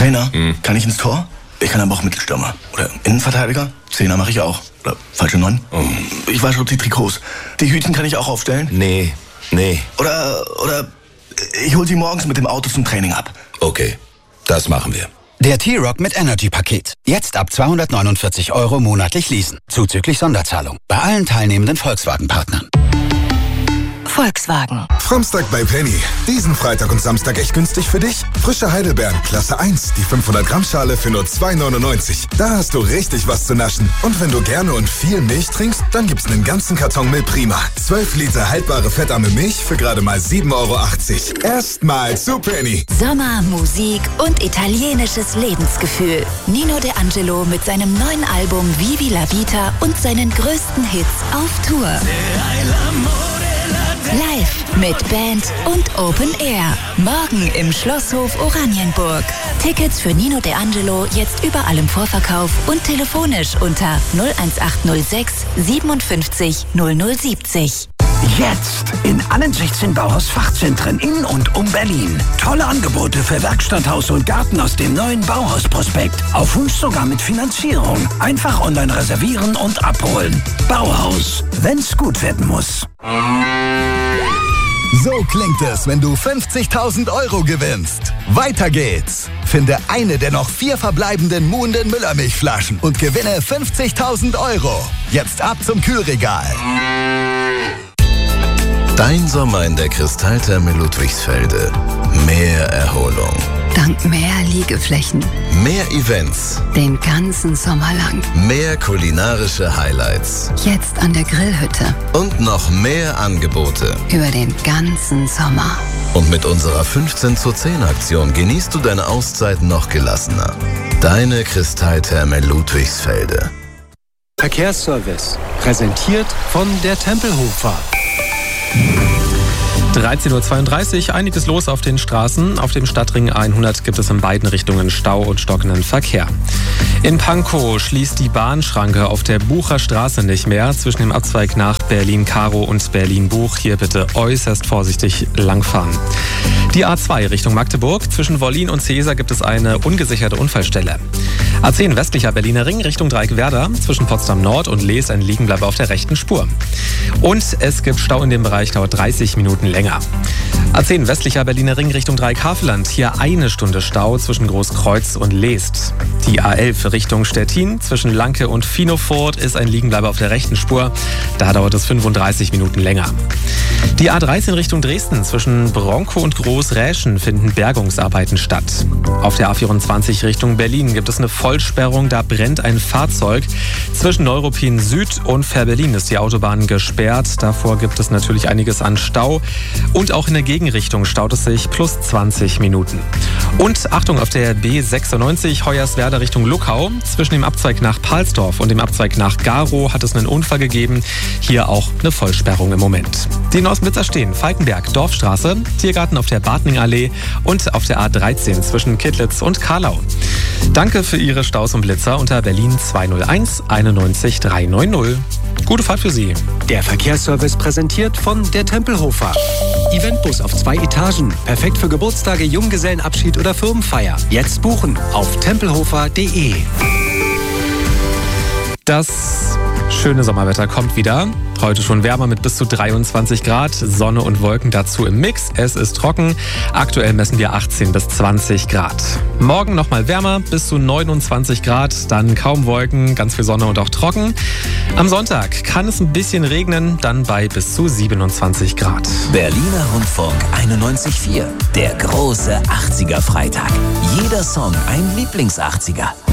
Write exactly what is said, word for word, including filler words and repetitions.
Trainer, hm. kann ich ins Tor? Ich kann aber auch Mittelstürmer. Oder Innenverteidiger? Zehner mache ich auch. Oder falsche Neun? Oh. Ich wasche die Trikots. Die Hütchen kann ich auch aufstellen? Nee, nee. Oder, oder ich hol sie morgens mit dem Auto zum Training ab. Okay, das machen wir. Der T-Rock mit Energy-Paket. Jetzt ab zweihundertneunundvierzig Euro monatlich leasen. Zuzüglich Sonderzahlung. Bei allen teilnehmenden Volkswagen-Partnern. Volkswagen. Samstag bei Penny. Diesen Freitag und Samstag echt günstig für dich? Frische Heidelbeeren, Klasse eins, die fünfhundert Gramm Schale für nur zwei neunundneunzig. Da hast du richtig was zu naschen. Und wenn du gerne und viel Milch trinkst, dann gibt's einen ganzen Karton Milch Prima. zwölf Liter haltbare fettarme Milch für gerade mal sieben Euro achtzig. Erstmal zu Penny. Sommer, Musik und italienisches Lebensgefühl. Nino De Angelo mit seinem neuen Album Vivi la Vita und seinen größten Hits auf Tour. Live mit Band und Open Air. Morgen im Schlosshof Oranienburg. Tickets für Nino De Angelo jetzt überall im Vorverkauf und telefonisch unter null eins acht null sechs siebenundfünfzig null null siebzig. Jetzt in allen sechzehn Bauhaus-Fachzentren in und um Berlin. Tolle Angebote für Werkstatt, Haus und Garten aus dem neuen Bauhaus-Prospekt. Auf Wunsch sogar mit Finanzierung. Einfach online reservieren und abholen. Bauhaus, wenn's gut werden muss. So klingt es, wenn du fünfzigtausend Euro gewinnst. Weiter geht's. Finde eine der noch vier verbleibenden Muhnden Müllermilchflaschen und gewinne fünfzigtausend Euro. Jetzt ab zum Kühlregal. Dein Sommer in der Kristalltherme Ludwigsfelde. Mehr Erholung. Dank mehr Liegeflächen. Mehr Events. Den ganzen Sommer lang. Mehr kulinarische Highlights. Jetzt an der Grillhütte. Und noch mehr Angebote. Über den ganzen Sommer. Und mit unserer fünfzehn zu zehn Aktion genießt du deine Auszeit noch gelassener. Deine Kristalltherme Ludwigsfelde. Verkehrsservice. Präsentiert von der Tempelhofer. dreizehn Uhr zweiunddreißig, einiges los auf den Straßen. Auf dem Stadtring hundert gibt es in beiden Richtungen Stau und stockenden Verkehr. In Pankow schließt die Bahnschranke auf der Bucher Straße nicht mehr. Zwischen dem Abzweig nach Berlin-Karo und Berlin-Buch hier bitte äußerst vorsichtig langfahren. Die A zwei Richtung Magdeburg. Zwischen Wollin und Cäsar gibt es eine ungesicherte Unfallstelle. A zehn westlicher Berliner Ring Richtung Dreieck-Werder. Zwischen Potsdam Nord und Lees ein Liegenbleiber auf der rechten Spur. Und es gibt Stau in dem Bereich, dauert dreißig Minuten länger. A zehn westlicher Berliner Ring Richtung Dreieck-Havelland. Hier eine Stunde Stau zwischen Großkreuz und Leest. Die A elf Richtung Stettin. Zwischen Lanke und Finofurt ist ein Liegenbleiber auf der rechten Spur. Da dauert es fünfunddreißig Minuten länger. Die A dreizehn Richtung Dresden. Zwischen Bronkow und Großräschen finden Bergungsarbeiten statt. Auf der A vierundzwanzig Richtung Berlin gibt es eine Vollsperrung. Da brennt ein Fahrzeug. Zwischen Neuruppin Süd und Fährberlin ist die Autobahn gesperrt. Davor gibt es natürlich einiges an Stau. Und auch in der Gegenrichtung staut es sich plus zwanzig Minuten. Und Achtung, auf der B sechsundneunzig Hoyerswerda Richtung Luckau. Zwischen dem Abzweig nach Palsdorf und dem Abzweig nach Garow hat es einen Unfall gegeben. Hier auch eine Vollsperrung im Moment. Die Neußenblitzer stehen Falkenberg, Dorfstraße, Tiergarten auf der Bartningallee und auf der A dreizehn zwischen Kittlitz und Karlau. Danke für Ihre Staus und Blitzer unter Berlin zwei null eins einundneunzig dreihundertneunzig. Gute Fahrt für Sie. Der Verkehrsservice präsentiert von der Tempelhofer. Eventbus auf zwei Etagen. Perfekt für Geburtstage, Junggesellenabschied oder Firmenfeier. Jetzt buchen auf tempelhofer punkt de. Das schöne Sommerwetter kommt wieder. Heute schon wärmer mit bis zu dreiundzwanzig Grad. Sonne und Wolken dazu im Mix. Es ist trocken. Aktuell messen wir achtzehn bis zwanzig Grad. Morgen nochmal wärmer, bis zu neunundzwanzig Grad. Dann kaum Wolken, ganz viel Sonne und auch trocken. Am Sonntag kann es ein bisschen regnen, dann bei bis zu siebenundzwanzig Grad. Berliner Rundfunk einundneunzig Komma vier. Der große achtziger Freitag. Jeder Song ein Lieblings-achtziger.